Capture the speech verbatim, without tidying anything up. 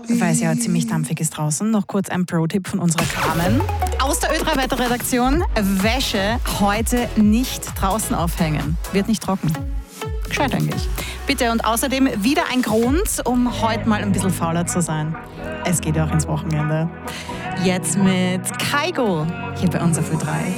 weil es ja ziemlich dampfig ist draußen, noch kurz ein Pro-Tipp von unserer Carmen. Aus der Ö drei Wetterredaktion: Wäsche heute nicht draußen aufhängen. Wird nicht trocken. Gescheit eigentlich. Bitte, und außerdem wieder ein Grund, um heute mal ein bisschen fauler zu sein. Es geht ja auch ins Wochenende. Jetzt mit Kaigo hier bei uns auf Ö drei.